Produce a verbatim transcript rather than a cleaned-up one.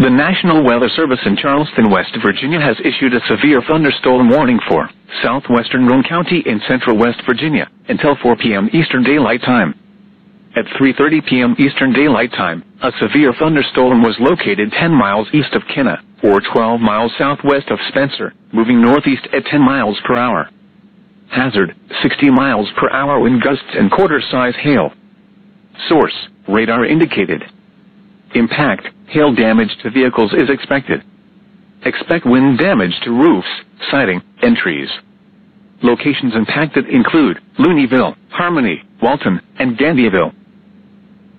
The National Weather Service in Charleston, West Virginia has issued a severe thunderstorm warning for southwestern Roane County in central West Virginia until four p m Eastern Daylight Time. At three thirty p m Eastern Daylight Time, a severe thunderstorm was located ten miles east of Kenna, or twelve miles southwest of Spencer, moving northeast at ten miles per hour. Hazard, sixty miles per hour wind gusts and quarter-size hail. Source, radar indicated. Impact, hail damage to vehicles is expected. Expect wind damage to roofs, siding, and trees. Locations impacted include Looneyville, Harmony, Walton, and Gandyville.